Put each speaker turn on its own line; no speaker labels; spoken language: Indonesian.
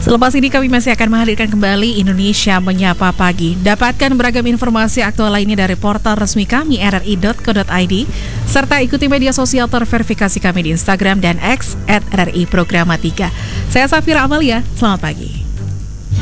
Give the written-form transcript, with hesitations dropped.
Selepas ini kami masih akan menghadirkan kembali Indonesia Menyapa Pagi. Dapatkan beragam informasi aktual lainnya dari portal resmi kami rri.co.id serta ikuti media sosial terverifikasi kami di Instagram dan X @RRI Programa 3. Saya Safira Amalia, selamat pagi.